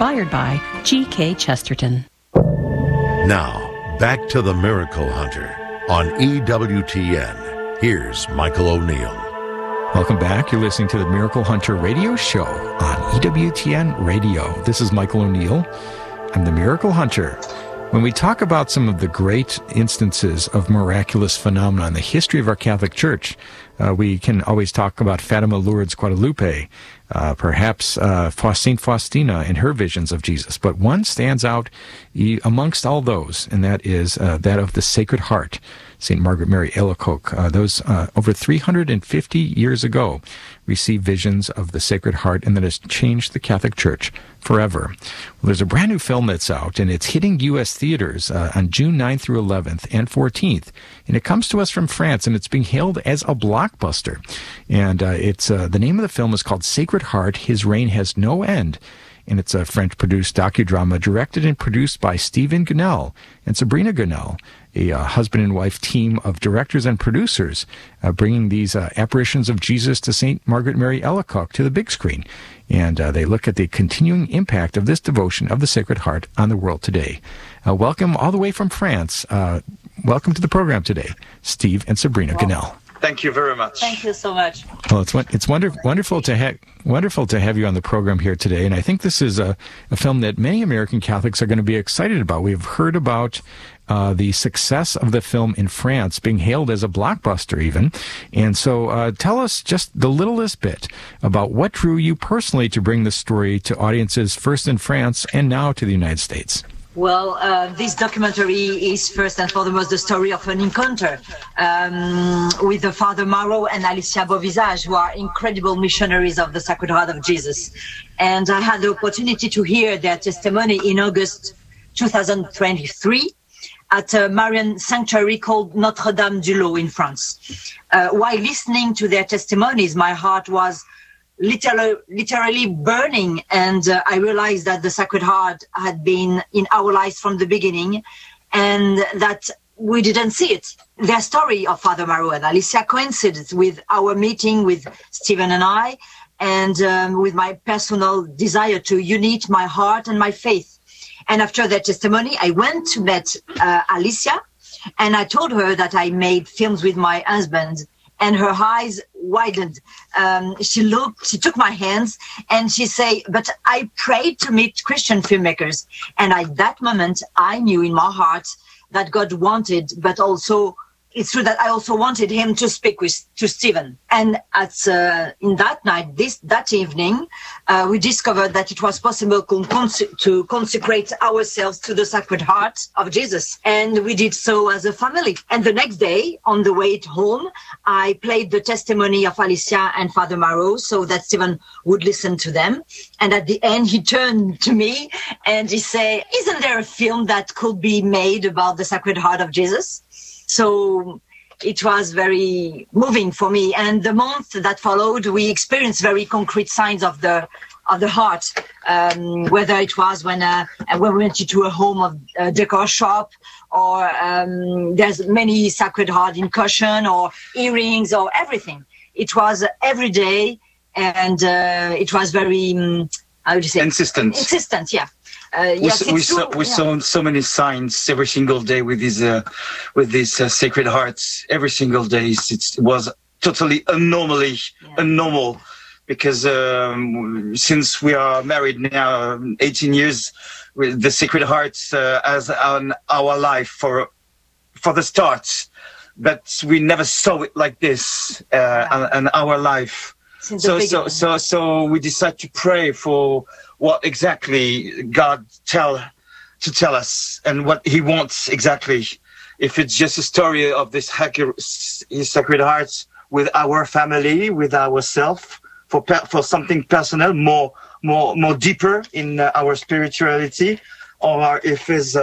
inspired by G.K. Chesterton. Now, back to the Miracle Hunter on EWTN. Here's Michael O'Neill. Welcome back. You're listening to the Miracle Hunter radio show on EWTN Radio. This is Michael O'Neill. I'm the Miracle Hunter. When we talk about some of the great instances of miraculous phenomena in the history of our Catholic Church, we can always talk about Fatima, Lourdes, Guadalupe, perhaps St. Faustina and her visions of Jesus. But one stands out amongst all those, and that is that of the Sacred Heart, St. Margaret Mary Alacoque. Those over 350 years ago received visions of the Sacred Heart, and that has changed the Catholic Church forever. Well, there's a brand new film that's out, and it's hitting U.S. theaters on June 9th through 11th and 14th. And it comes to us from France, and it's being hailed as a blockbuster. And it's the name of the film is called Sacred Heart, His Reign Has No End. And it's a French-produced docudrama directed and produced by Stephen Gunnell and Sabrina Gunnell, a husband and wife team of directors and producers, bringing these apparitions of Jesus to St. Margaret Mary Alacoque to the big screen. And they look at the continuing impact of this devotion of the Sacred Heart on the world today. Welcome all the way from France. Welcome to the program today, Steve and Sabrina Gunnell. Thank you very much. Thank you so much. Well, it's wonderful to have you on the program here today, and I think this is a film that many American Catholics are going to be excited about. We've heard about the success of the film in France, being hailed as a blockbuster even, and so tell us just the littlest bit about what drew you personally to bring this story to audiences first in France and now to the United States. Well, this documentary is first and foremost the story of an encounter with the Father Marot and Alicia Beauvisage, who are incredible missionaries of the Sacred Heart of Jesus. And I had the opportunity to hear their testimony in August 2023 at a Marian sanctuary called Notre-Dame-du-Lot in France. While listening to their testimonies, my heart was literally burning, and I realized that the Sacred Heart had been in our lives from the beginning, and that we didn't see it. Their story of Father Marot and Alicia coincided with our meeting with Stephen and I, and with my personal desire to unite my heart and my faith. And after their testimony, I went to meet Alicia, and I told her that I made films with my husband, and her eyes widened. She took my hands, and she said, "But I prayed to meet Christian filmmakers." And at that moment, I knew in my heart that God wanted, but also it's true that I also wanted him to speak to Stephen. And in that night, that evening, we discovered that it was possible to consecrate ourselves to the Sacred Heart of Jesus. And we did so as a family. And the next day, on the way home, I played the testimony of Alicia and Father Marot so that Stephen would listen to them. And at the end, he turned to me and he said, "Isn't there a film that could be made about the Sacred Heart of Jesus?" So it was very moving for me. And the month that followed, we experienced very concrete signs of the heart, whether it was when we went to a home of a decor shop, or there's many Sacred Heart in cushion or earrings or everything. It was every day, and it was very, how would you say? Insistent, yeah. Yes, we saw so many signs every single day with these Sacred Hearts. Every single day, it was totally unnormal, because since we are married now 18 years, with the Sacred Hearts as on our life for the start, but we never saw it like this in our life. So we decided to pray for what exactly God tell us, and what He wants exactly. If it's just a story of this Sacred Hearts with our family, with ourselves, for something personal, more deeper in our spirituality, or if it's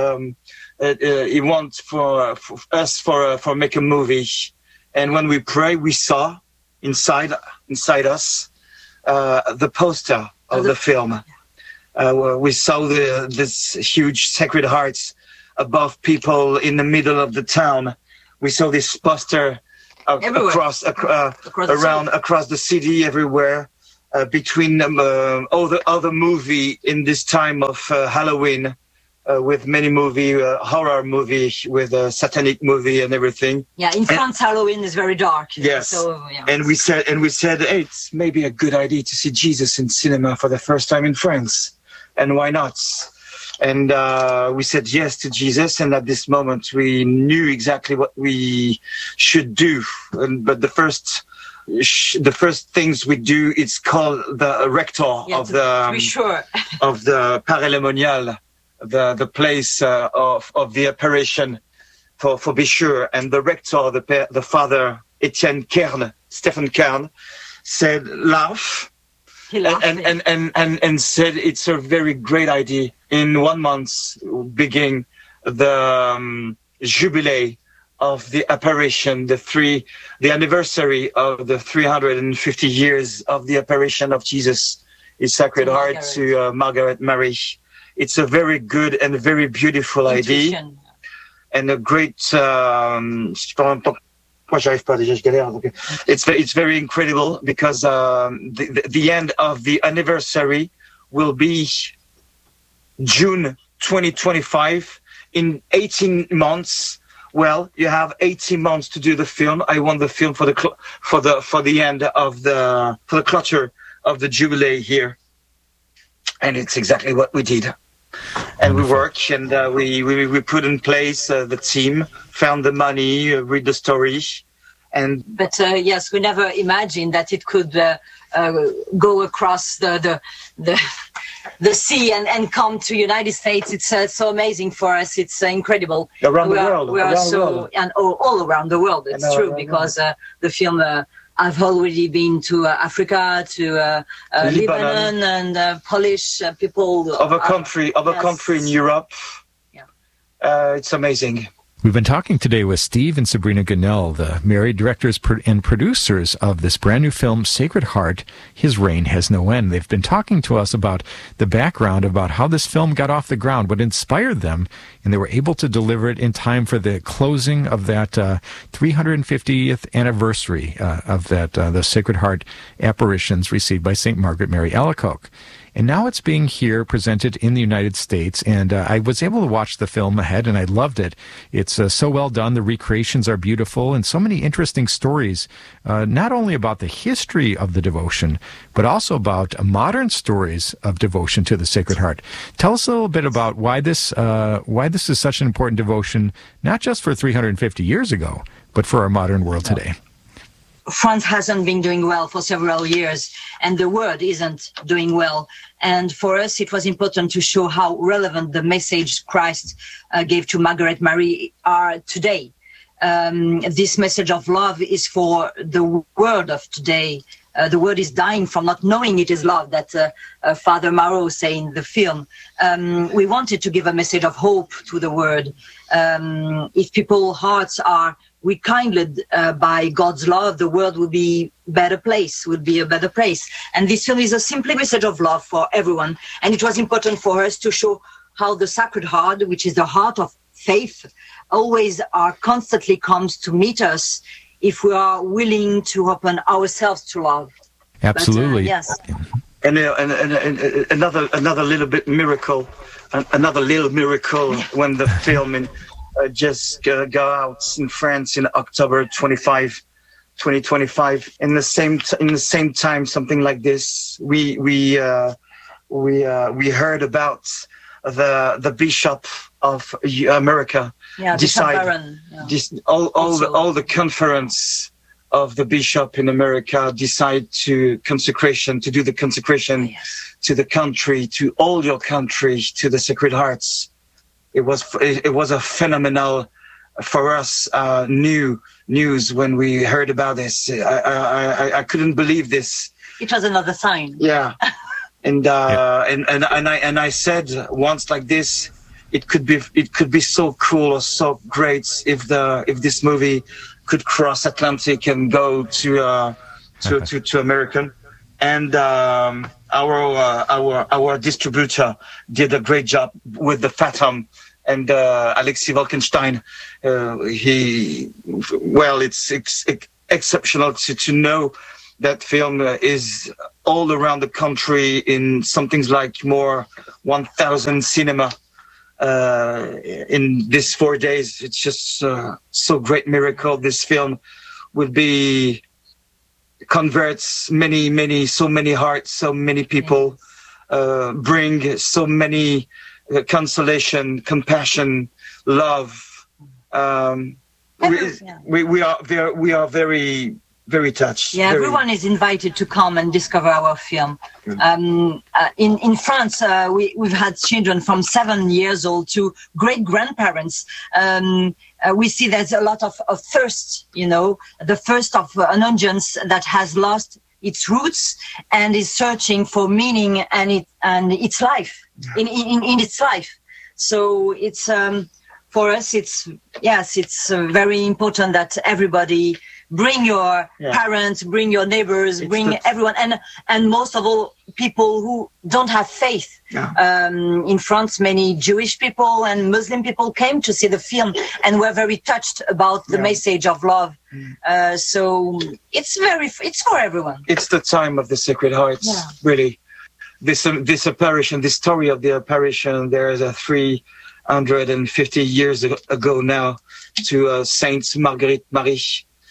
He wants for us for make a movie. And when we pray, we saw inside us the poster of the film. We saw this huge Sacred Hearts above people in the middle of the town. We saw this poster across the city everywhere. between all the other movie in this time of Halloween, with many horror movie, with a satanic movie and everything. Yeah, in France, Halloween is very dark. Yes, so, yeah. and we said, hey, it's maybe a good idea to see Jesus in cinema for the first time in France, and why not? And we said yes to Jesus, and at this moment we knew exactly what we should do. But the first things we do, it's called the rector of the of the Paray-le-Monial, the place of the apparition, for be sure. And the rector, the father Etienne Kern, Stephen Kern, said laugh. He laughed and said it's a very great idea. In 1 month, begin the jubilee of the apparition, the anniversary of the 350 years of the apparition of Jesus, His Sacred Heart, to Margaret Mary. It's a very good and very beautiful idea, and a great. It's very incredible because the end of the anniversary will be June 2025. In 18 months. Well, you have 18 months to do the film. I want the film for the end of the closure of the jubilee here, and it's exactly what we did. And we worked, and we put in place the team, found the money, read the story, but yes, we never imagined that it could go across the sea and come to United States. It's so amazing for us. It's incredible. Around the world. We are all around the world. It's true, because the film. I've already been to Africa, to Lebanon, and Polish people. Other country in Europe. Yeah. It's amazing. We've been talking today with Steve and Sabrina Gunnell, the married directors and producers of this brand new film, Sacred Heart, His Reign Has No End. They've been talking to us about the background, about how this film got off the ground, what inspired them, and they were able to deliver it in time for the closing of that 350th anniversary of that the Sacred Heart apparitions received by St. Margaret Mary Alacoque. And now it's being here presented in the United States, and I was able to watch the film ahead, and I loved it. It's so well done. The recreations are beautiful, and so many interesting stories, not only about the history of the devotion, but also about modern stories of devotion to the Sacred Heart. Tell us a little bit about why this is such an important devotion, not just for 350 years ago, but for our modern world today. France hasn't been doing well for several years, and the world isn't doing well. And for us, it was important to show how relevant the message Christ gave to Margaret Mary are today. This message of love is for the world of today. The world is dying from not knowing it is love, that Father Marot say in the film. We wanted to give a message of hope to the world. If people's hearts are rekindled by God's love, the world will be a better place. And this film is a simple message of love for everyone. And it was important for us to show how the Sacred Heart, which is the heart of faith, always constantly comes to meet us if we are willing to open ourselves to love. Absolutely. But, yes. And another little bit miracle, another little miracle when the film just go out in France in October 25, 2025. In the same time, something like this, we heard about the Bishop of America. Yeah, decide all the conference of the bishop in America decide to do the consecration to the country, to all your country, to the Sacred Hearts. It was a phenomenal for us new news when we heard about this. I couldn't believe this. It was another sign. Yeah, and I said once like this. It could be so cool or so great if this movie could cross Atlantic and go to American. And our distributor did a great job with the Phantom and Alexei Wolkenstein. It's exceptional to know That film is all around the country in something like more 1,000 cinema in these 4 days. It's just so great miracle. This film will be converts so many hearts, so many people, bring so many consolation, compassion, love. We are very, very touched. Yeah, everyone is invited to come and discover our film. In France, we've had children from 7 years old to great grandparents. We see there's a lot of thirst, the thirst of an audience that has lost its roots and is searching for meaning and its life in its life. So it's for us, it's very important that everybody bring your parents, bring your neighbors, bring everyone, and most of all, people who don't have faith. In France, many Jewish people and Muslim people came to see the film and were very touched about the message of love. So it's for everyone. It's the time of the Sacred Hearts, really. This apparition, this story of the apparition, there is 350 years ago now to Saint Marguerite Marie.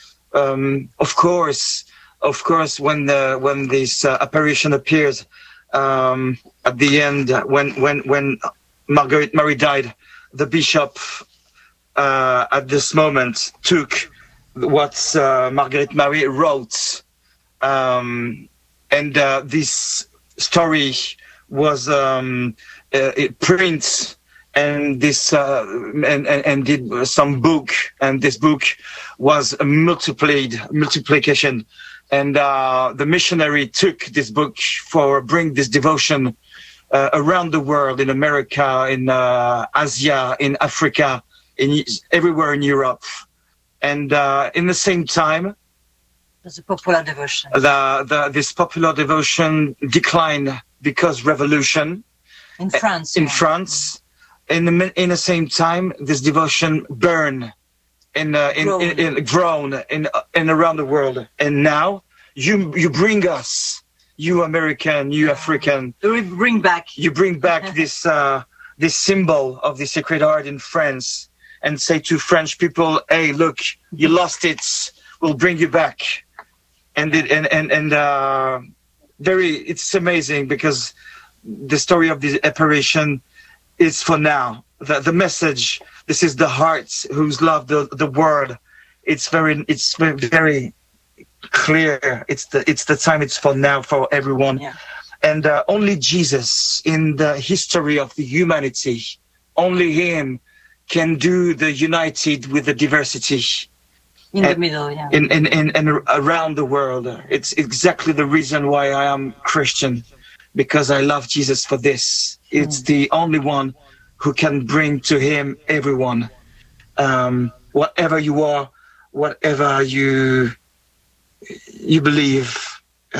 Of course, when this apparition appears at the end, when Marguerite Marie died, the bishop at this moment took what Marguerite Marie wrote, and this story was print. And this and did some book, and this book was a multiplication, and the missionary took this book for bring this devotion around the world, in America, in Asia, in Africa, everywhere in Europe, and in the same time, there's a popular devotion. This popular devotion declined because revolution in France. France. In the same time, this devotion burned grown around the world. And now you bring us, you American, you African, you bring back this this symbol of the Sacred Heart in France, and say to French people, hey, look, you lost it, we'll bring you back. And it's amazing, because the story of the apparition is for now. The message, this is the hearts who's love the world. It's very clear. It's the time. It's for now, for everyone. Yeah. And only Jesus in the history of the humanity, only Him can do the united with the diversity. In the middle, yeah. And around the world. It's exactly the reason why I am Christian, because I love Jesus for this. It's the only one who can bring to Him everyone. Whatever you are, whatever you believe,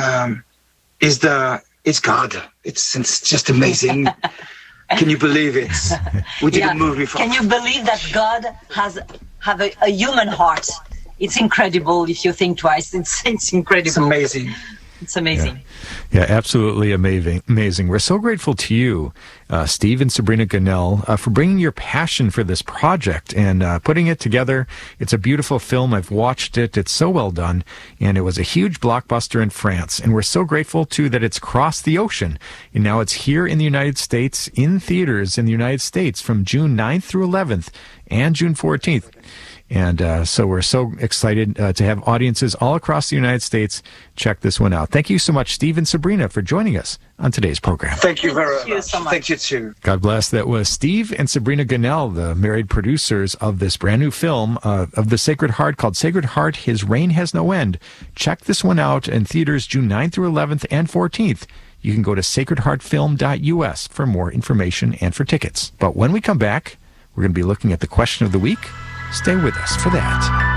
it's God. It's just amazing. Can you believe it? We did a movie for. Can you believe that God have a human heart? It's incredible if you think twice. It's incredible. It's amazing. It's amazing. Yeah, absolutely amazing. We're so grateful to you, Steve and Sabrina Gunnell, for bringing your passion for this project and putting it together. It's a beautiful film. I've watched it. It's so well done, and it was a huge blockbuster in France. And we're so grateful, too, that it's crossed the ocean. And now it's here in the United States, in theaters in the United States from June 9th through 11th and June 14th. And so we're so excited to have audiences all across the United States check this one out. Thank you so much, Steve and Sabrina, for joining us on today's program. Thank you very much. So much. Thank you, too. God bless. That was Steve and Sabrina Gunnell, the married producers of this brand new film of the Sacred Heart called Sacred Heart, His Reign Has No End. Check this one out in theaters June 9th through 11th and 14th. You can go to sacredheartfilm.us for more information and for tickets. But when we come back, we're going to be looking at the question of the week. Stay with us for that.